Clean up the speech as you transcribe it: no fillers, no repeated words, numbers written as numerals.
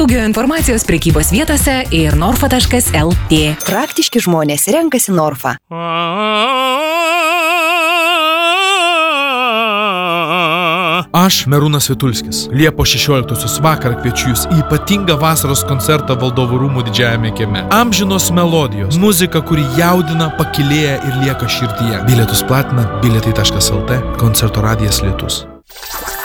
Daugiau informacijos prekybos vietose ir norfa.lt. Praktiški žmonės renkasi Norfa. Aš, Merūnas Vitulskis, Liepos 16 vakarą kviečiu jūs į ypatingą vasaros koncertą Valdovų rūmų didžiajame kieme. Amžinos melodijos, muzika, kuri jaudina, pakilėja ir lieka širdyje. Bilietus platina bilietai.lt, koncerto radijas Lietus.